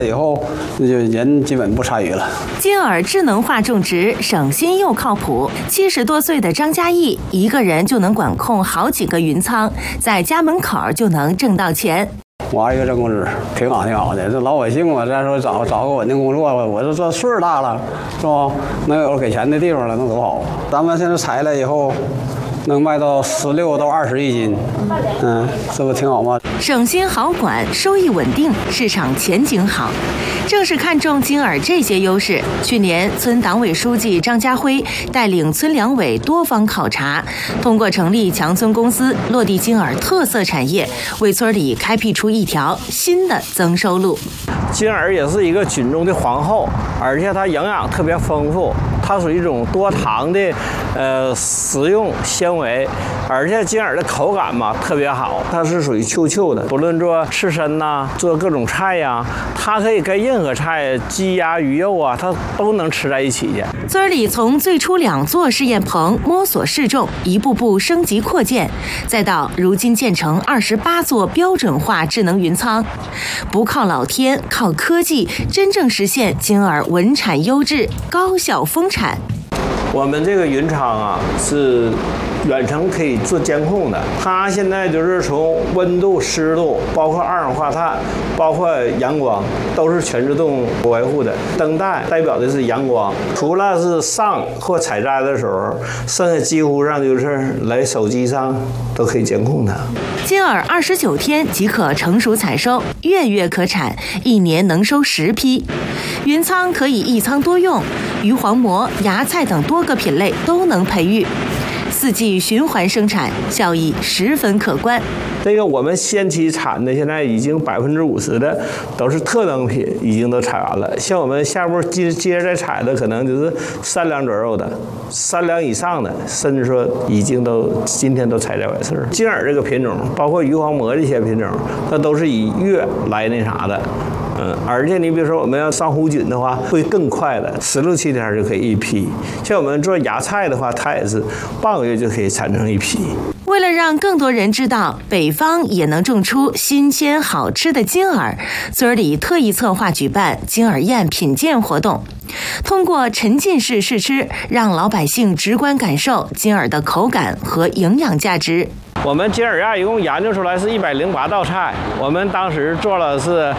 以后那就人基本不参与了。 金耳智能化种植，省心又靠谱。70多岁的张嘉义，一个人就能管控好几个云仓，在家门口就能挣到钱。 我一个挣工资，挺好的。这老百姓嘛，再说找个稳定工作吧，我这岁数大了，是吧？能有给钱的地方了，能多好。咱们现在采了以后，能卖到16到20一斤，这不挺好吗？ 省心好管，收益稳定，市场前景好。正是看中金耳这些优势，去年村党委书记张家辉带领村两委多方考察，通过成立强村公司，落地金耳特色产业，为村里开辟出一条新的增收路。 金耳也是一个菌中的皇后，而且它营养特别丰富，它属于一种多糖的食用纤维，而且金耳的口感嘛特别好，它是属于Q的，不论做刺身呐，做各种菜呀，它可以跟任何菜，鸡鸭鱼肉啊，它都能吃在一起去。 村里从最初2座试验棚摸索试种，一步步升级扩建，再到如今建成28座标准化智能云仓，不靠老天，靠科技，真正实现金耳稳产优质、高效丰产。 我们这个云仓啊是远程可以做监控的，它现在就是从温度、湿度，包括二氧化碳，包括阳光，都是全自动维护的。灯带代表的是阳光，除了是上或采摘的时候，剩下几乎上就是来手机上都可以监控它。 金耳29天即可成熟采收，月可产，1年能收10批。云仓可以一仓多用，鱼黄蘑、芽菜等多个品类都能培育，4季循环生产，效益十分可观。 这个我们先期产的，现在已经50%的都是特等品，已经都采完了。像我们下步接着再采的，可能就是3两左右的，3两以上的，甚至说已经都今天都采摘完事儿。金耳这个品种，包括鱼黄蘑这些品种，它都是以月来那啥的。而且你比如说我们要上弧菌的话，会更快的，16、17天就可以1批。像我们做芽菜的话，它也是半个月就可以产生1批。 为了让更多人知道北方也能种出新鲜好吃的金耳，村里特意策划举办金耳宴品鉴活动，通过沉浸式试吃，让老百姓直观感受金耳的口感和营养价值。 我们金耳宴一共研究出来是108道菜，我们当时做了是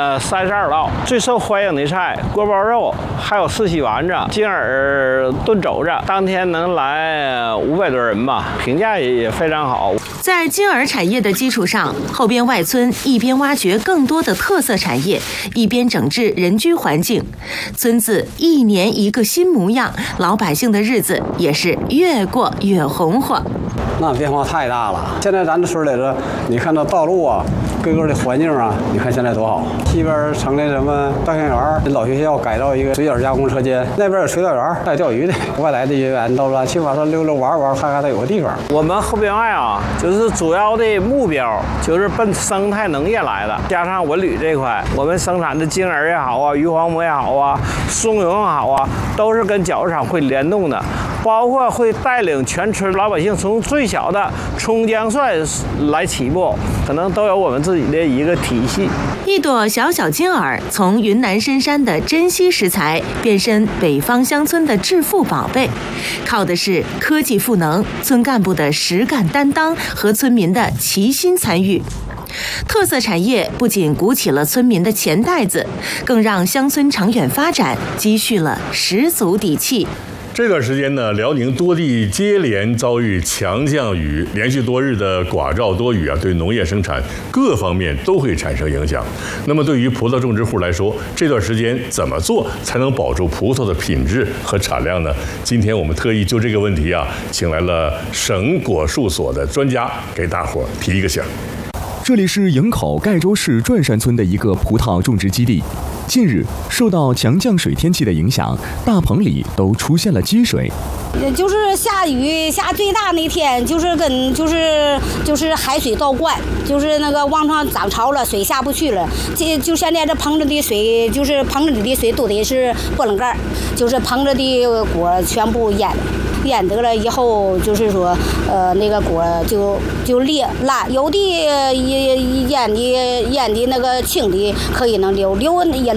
32道，最受欢迎的菜锅包肉，还有四喜丸子、金耳炖肘子，当天能来500多人吧，评价也非常好。 在金耳产业的基础上，后边外村一边挖掘更多的特色产业，一边整治人居环境，村子1年一个新模样，老百姓的日子也是越过越红火。 那变化太大了。现在咱这村里头，你看到道路啊，各个的环境啊，你看现在多好。西边成立什么大象园，老学校改造一个水饺加工车间，那边有水饺园，还有钓鱼的，外来的人员到了，起码说溜溜玩玩，看看它有个地方。 我们后边外啊，就是主要的目标就是奔生态农业来的，加上文旅这块，我们生产的金耳也好啊，鱼黄蘑也好啊，松茸也好啊，都是跟饺子厂会联动的。包括会带领全村老百姓从最小的葱姜蒜来起步，可能都有我们自己的一个体系。 一朵小小金耳从云南深山的珍稀食材变身北方乡村的致富宝贝，靠的是科技赋能、村干部的实干担当和村民的齐心参与。特色产业不仅鼓起了村民的钱袋子，更让乡村长远发展积蓄了十足底气。 这段时间呢，辽宁多地接连遭遇强降雨，连续多日的寡照多雨啊，对农业生产各方面都会产生影响。那么对于葡萄种植户来说，这段时间怎么做才能保住葡萄的品质和产量呢？今天我们特意就这个问题啊，请来了省果树所的专家给大伙提一个醒。 这里是营口盖州市转山村的一个葡萄种植基地。近日，受到强降水天气的影响，大棚里都出现了积水。 就是下雨下最大那天，就是海水倒灌，就是那个往上涨潮了，水下不去了。就现在这棚子的水，就是棚子里的水都得是拨楞盖，就是棚子的果全部淹得了以后，就是说，那个果就裂烂，有的淹的那个轻的可以能溜也